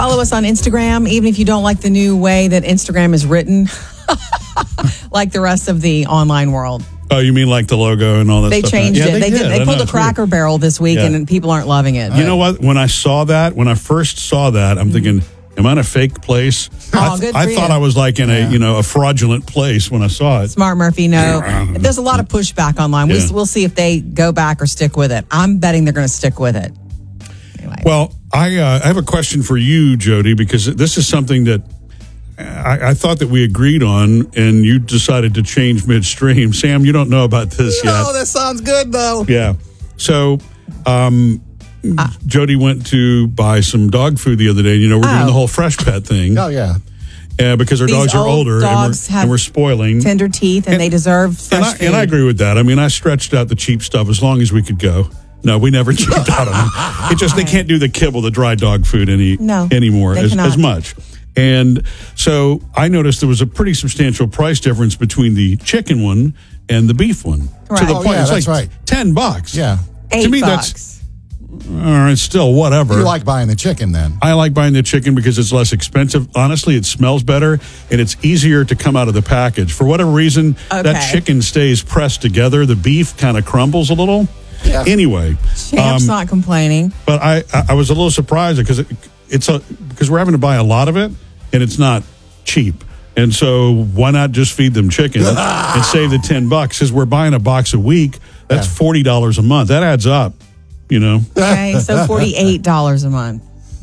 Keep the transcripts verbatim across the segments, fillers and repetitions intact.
Follow us on Instagram, even if you don't like the new way that Instagram is written, like the rest of the online world. Oh, you mean like the logo and all that they stuff? Changed yeah, it. They, they did. They I pulled know, a Cracker weird. Barrel this week, yeah. and people aren't loving it. You know what? When I saw that, when I first saw that, I'm thinking, am I in a fake place? Oh, I, th- good I for thought you. I was like in Yeah. a you know a fraudulent place when I saw it. Smart Murphy, no. There's a lot of pushback online. Yeah. We, we'll see if they go back or stick with it. I'm betting they're going to stick with it. Anyway. Well, I, uh, I have a question for you, Jody, because this is something that I, I thought that we agreed on, and you decided to change midstream. Sam, you don't know about this yet. Oh, that sounds good, though. Yeah. So, um, uh, Jody went to buy some dog food the other day. You know, we're oh. doing the whole fresh pet thing. Oh, yeah. Uh, because our These dogs are old older dogs and, we're, have and we're spoiling. Tender teeth, and, and they deserve fresh and I, food. and I agree with that. I mean, I stretched out the cheap stuff as long as we could go. No, we never cheaped out on them. It just, they can't do the kibble, the dry dog food any no, anymore as, cannot. as much. And so I noticed there was a pretty substantial price difference between the chicken one and the beef one. Right. To the Oh, point, yeah, it's that's like right. ten bucks. Yeah. Eight to me, bucks. that's all right. Still, whatever. You like buying the chicken then? I like buying the chicken because it's less expensive. Honestly, it smells better and it's easier to come out of the package. For whatever reason, Okay. that chicken stays pressed together. The beef kind of crumbles a little. Yeah. Anyway, Champ's um, not complaining. but I, I I was a little surprised because it, it's a because we're having to buy a lot of it and it's not cheap. And so why not just feed them chicken and save the ten bucks? Because we're buying a box a week. That's Yeah. forty dollars a month. That adds up, you know. Okay, so forty-eight dollars a month.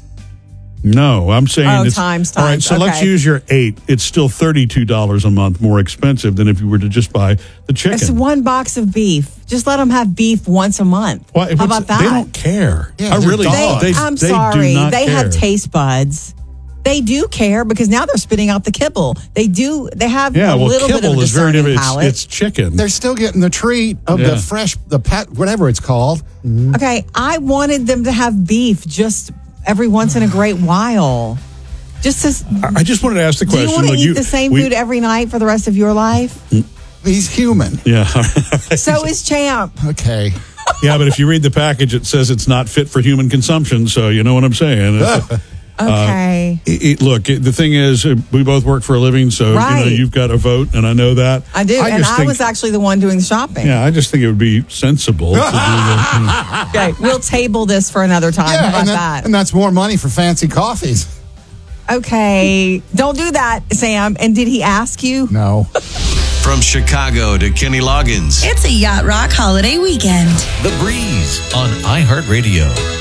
No, I'm saying Oh, it's times, all right. times. So let's Okay. use your eight. It's still thirty-two dollars a month more expensive than if you were to just buy the chicken. It's one box of beef. Just let them have beef once a month. Well, How what's- about that? They don't care. Yeah, I they're really dogs. they, I'm they sorry. do not They care. have taste buds. They do care because now they're spitting out the kibble. They do. They have Yeah, a well, little bit of kibble a is very discerning different. It's, palate. it's chicken. They're still getting the treat of Yeah. the fresh, the pet, whatever it's called. Okay, I wanted them to have beef just every once in a great while. Just as, I I just wanted to ask the do question. you want to Look, eat the same we- food every night for the rest of your life? He's human. Yeah. So is Champ. Okay. Yeah, but if you read the package, it says it's not fit for human consumption. So you know what I'm saying. It's- Okay. It, it, look, it, the thing is, uh, we both work for a living, so you know Right. you've got a vote, and I know that. I do, and just I think- was actually the one doing the shopping. Yeah, I just think it would be sensible to do that. Okay, we'll table this for another time. How Yeah, about and, that- that? and that's more money for fancy coffees. Okay, don't do that, Sam. And did he ask you? No. From Chicago to Kenny Loggins, It's a Yacht Rock holiday weekend. The Breeze on iHeartRadio.